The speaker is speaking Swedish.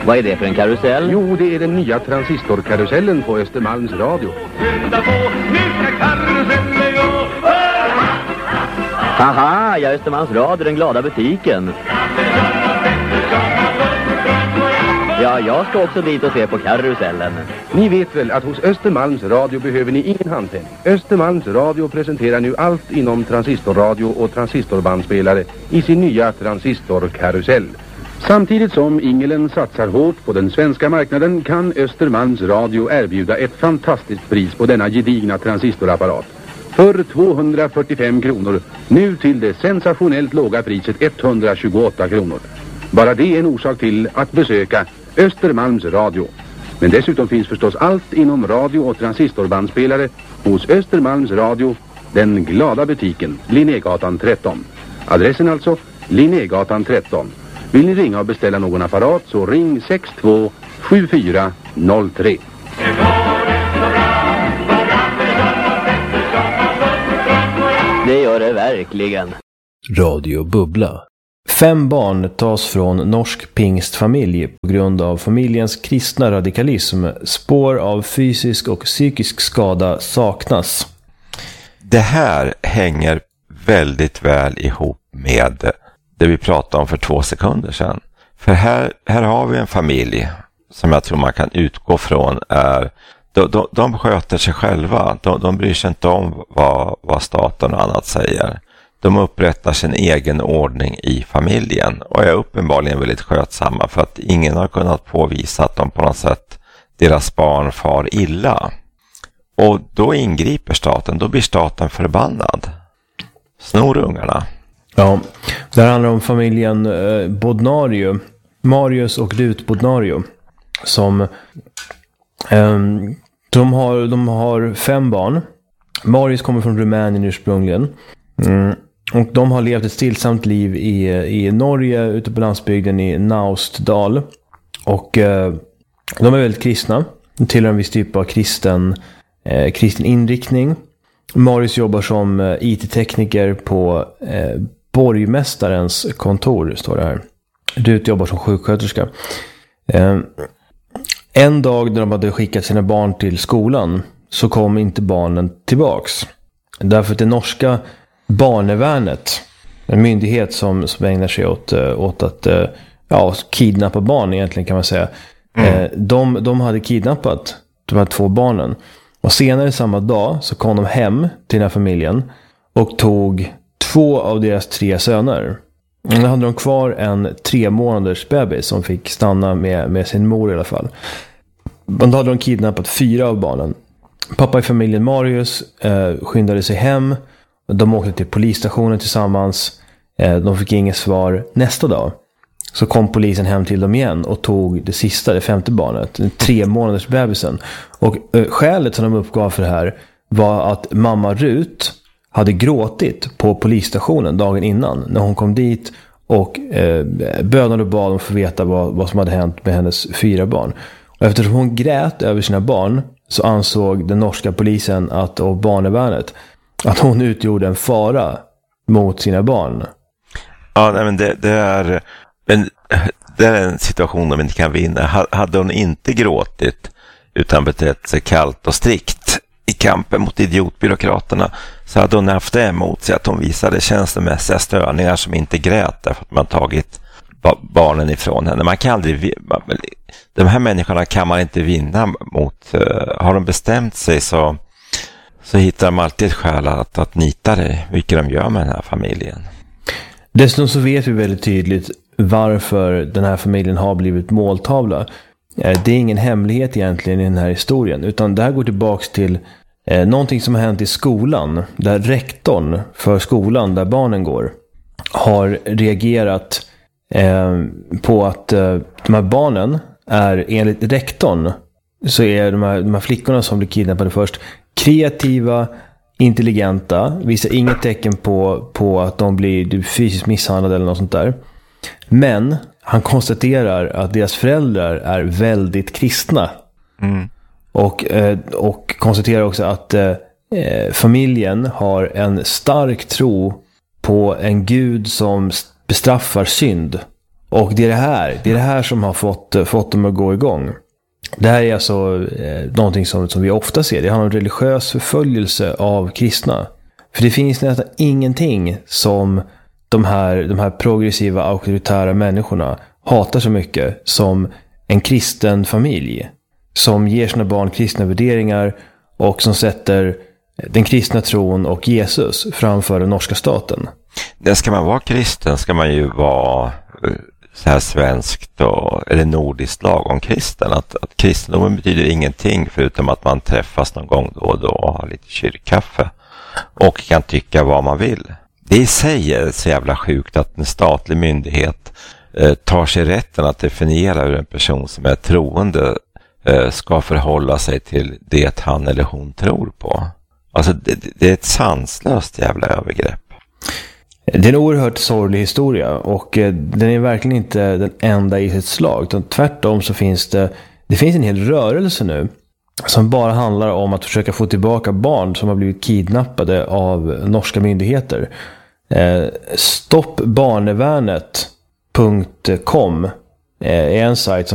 Vad är det för en karusell? Jo, det är den nya transistorkarusellen på Östermalms Radio. Haha, ja, Östermalms Radio, den glada butiken. Ja, jag ska också dit och se på karusellen. Ni vet väl att hos Östermalms Radio behöver ni ingen handpenning. Östermalms Radio presenterar nu allt inom transistorradio och transistorbandspelare i sin nya transistorkarusell. Samtidigt som Ingelen satsar hårt på den svenska marknaden kan Östermalms Radio erbjuda ett fantastiskt pris på denna gedigna transistorapparat. För 245 kronor, nu till det sensationellt låga priset 128 kronor. Bara det är en orsak till att besöka Östermalms Radio. Men dessutom finns förstås allt inom radio- och transistorbandspelare hos Östermalms Radio, den glada butiken, Linnégatan 13. Adressen alltså, Linnégatan 13. Vill ni ringa och beställa någon apparat så ring 627403. Det gör det verkligen. Radio Bubbla. 5 barn tas från norsk pingstfamilj på grund av familjens kristna radikalism. Spår av fysisk och psykisk skada saknas. Det här hänger väldigt väl ihop med det vi pratade om för 2 sekunder sedan. För här har vi en familj som jag tror man kan utgå från är de sköter sig själva. De bryr sig inte om vad staten och annat säger. De upprättar sin egen ordning i familjen och är uppenbarligen väldigt skötsamma för att ingen har kunnat påvisa att de på något sätt, deras barn far illa. Och då ingriper staten, då blir staten förbannad. Snor ungarna. Ja, det handlar om familjen Bodnario, Marius och Rut Bodnario, som de har 5 barn. Marius kommer från Rumänien ursprungligen. Och de har levt ett stillsamt liv i Norge, ute på landsbygden i Naustdal. Och de är väldigt kristna. De tillhör en viss typ av kristen inriktning. Marius jobbar som IT-tekniker på borgmästarens kontor, står det här. Rut jobbar som sjuksköterska. En dag när de hade skickat sina barn till skolan så kom inte barnen tillbaks. Därför att det norska barnevärnet, en myndighet som ägnar sig åt att kidnappa barn egentligen kan man säga. De hade kidnappat de här 2 barnen. Och senare samma dag så kom de hem till den här familjen och tog 2 av deras 3 söner. Och då hade de kvar en 3 månaders bebis som fick stanna med sin mor i alla fall. Då hade de kidnappat 4 av barnen. Pappa i familjen Marius skyndade sig hem. De åkte till polisstationen tillsammans. De fick inget svar. Nästa dag så kom polisen hem till dem igen och tog det 5:e barnet, den 3 månaders bebisen. Och skälet som de uppgav för det här var att mamma Rut hade gråtit på polisstationen dagen innan när hon kom dit och bönade och bad om att få veta vad som hade hänt med hennes 4 barn. Och eftersom hon grät över sina barn så ansåg den norska polisen och barnevärnet att hon utgjorde en fara mot sina barn. Ja, nej, men det är en situation de inte kan vinna. Hade hon inte gråtit utan betett sig kallt och strikt i kampen mot idiotbyråkraterna så hade hon haft det emot sig att hon visade känslomässiga störningar som inte grät därför att man tagit barnen ifrån henne. Man kan aldrig, de här människorna kan man inte vinna mot. Har de bestämt sig så hittar de alltid ett skäl att nita det, vilket de gör med den här familjen. Dessutom så vet vi väldigt tydligt varför den här familjen har blivit måltavla. Det är ingen hemlighet egentligen i den här historien, utan det här går tillbaks till någonting som har hänt i skolan, där rektorn för skolan där barnen går har reagerat på att de här barnen är, enligt rektorn så är de här flickorna som blir kidnappade först kreativa, intelligenta, visar inget tecken på att de blir fysiskt misshandlade eller något sånt där. Men han konstaterar att deras föräldrar är väldigt kristna. Och konstaterar också att familjen har en stark tro på en gud som bestraffar synd Och det är det här som har fått dem att gå igång. Det här är alltså någonting som vi ofta ser. Det handlar om religiös förföljelse av kristna. För det finns nästan ingenting som de här progressiva, auktoritära människorna hatar så mycket som en kristen familj. Som ger sina barn kristna värderingar och som sätter den kristna tron och Jesus framför den norska staten. Ska man vara kristen ska man ju vara så här svenskt eller nordiskt lagom kristen. Att kristendomen betyder ingenting förutom att man träffas någon gång då och då och har lite kyrkkaffe och kan tycka vad man vill. Det i sig är så jävla sjukt att en statlig myndighet tar sig rätten att definiera hur en person som är troende ska förhålla sig till det han eller hon tror på. Alltså det är ett sanslöst jävla övergrepp. Det är en oerhört sorglig historia och den är verkligen inte den enda i sitt slag. Utan tvärtom så finns det finns en hel rörelse nu som bara handlar om att försöka få tillbaka barn som har blivit kidnappade av norska myndigheter. Stoppbarnevärnet.com är en sajt som